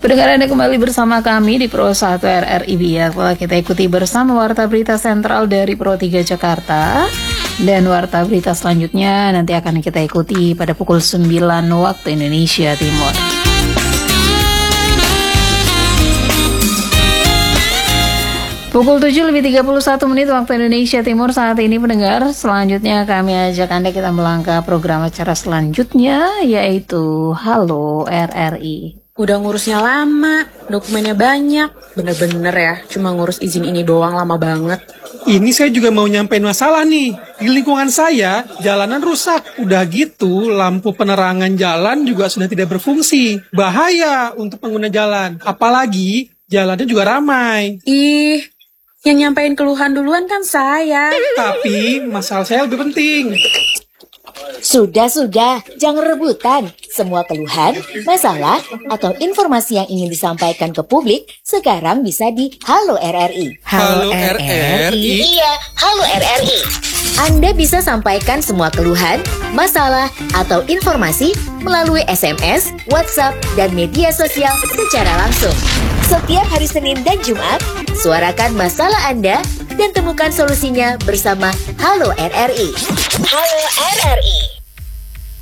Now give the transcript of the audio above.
Pendengar Anda kembali bersama kami di Pro 1 RRI Biak. Kita ikuti bersama Warta Berita Sentral dari Pro 3 Jakarta. Dan Warta Berita selanjutnya nanti akan kita ikuti pada pukul 9 waktu Indonesia Timur. Pukul 7:31 waktu Indonesia Timur saat ini, pendengar. Selanjutnya kami ajak Anda kita melangkah program acara selanjutnya, yaitu Halo RRI. Udah ngurusnya lama, dokumennya banyak. Bener-bener ya, cuma ngurus izin ini doang lama banget. Ini saya juga mau nyampein masalah nih. Di lingkungan saya, jalanan rusak. Udah gitu, lampu penerangan jalan juga sudah tidak berfungsi. Bahaya untuk pengguna jalan. Apalagi, jalannya juga ramai. Ih, yang nyampein keluhan duluan kan saya. Tapi, masalah saya lebih penting. Sudah, jangan rebutan. Semua keluhan, masalah, atau informasi yang ingin disampaikan ke publik sekarang bisa di Halo RRI. Halo RRI? Iya, Halo RRI. Anda bisa sampaikan semua keluhan, masalah, atau informasi melalui SMS, WhatsApp, dan media sosial secara langsung. Setiap hari Senin dan Jumat, suarakan masalah Anda dan temukan solusinya bersama Halo RRI. Halo RRI.